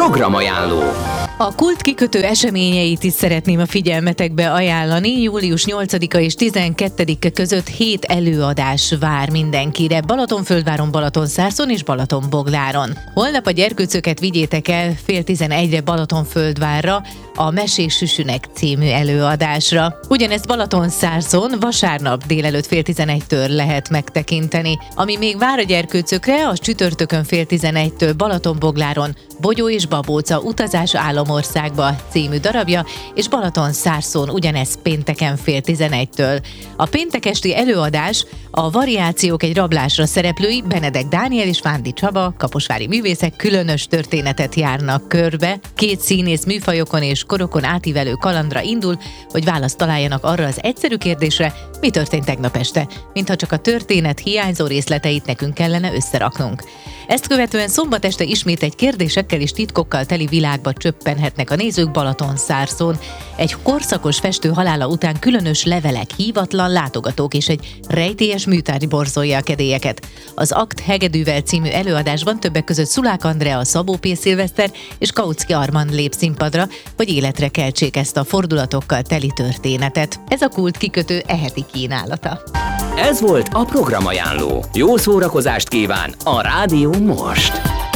programajánló. A kult kikötő eseményeit is szeretném a figyelmetekbe ajánlani. Július 8-a és 12-e között 7 előadás vár mindenkire. Balatonfürdváron, Balatonszárszon és Balatonbogláron. Holnap a gyerkőcöket vigyétek el 10:30-re Balatonfürdvárra a Mesés Süsünek című előadásra. Ugyanezt Balatonszárszon vasárnap délelőtt 10:30-től lehet megtekinteni. Ami még vár a gyerkőcökre, az csütörtökön 10:30-től Balatonbogláron Bogyó és Babóca utazás Álomországba című darabja, és Balatonszárszon ugyanez pénteken 10:30-től. A péntek esti előadás a Variációk egy rablásra szereplői Benedek Dániel és Vándi Csaba, kaposvári művészek különös történetet járnak körbe. 2 színész műfajokon és korokon átívelő kalandra indul, hogy választ találjanak arra az egyszerű kérdésre, mi történt tegnap este, mintha csak a történet hiányzó részleteit nekünk kellene összeraknunk. Ezt követően szombat este ismét egy kérdésekkel és titkokkal teli világba csöppenhetnek a nézők Balatonszárszon. Egy korszakos festő halála után különös levelek, hívatlan látogatók és egy rejtélyes műtárgy borzolja a kedélyeket. Az Akt Hegedűvel című előadásban többek között Szulák Andrea, Szabó P. Szilveszter és Kautsky Armand lép színpadra, hogy életre keltsék ezt a fordulatokkal teli történetet. Ez a kult kikötő eheti kínálata. Ez volt a programajánló. Jó szórakozást kíván a Rádió most!